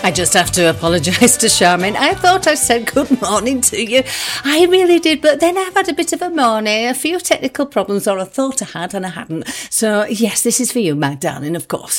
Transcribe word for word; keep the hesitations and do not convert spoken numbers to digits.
I just have to apologise to Charmaine. I thought I said good morning to you. I really did, but then I've had a bit of a morning, a few technical problems, or I thought I had and I hadn't. So, yes, this is for you, my darling, of course.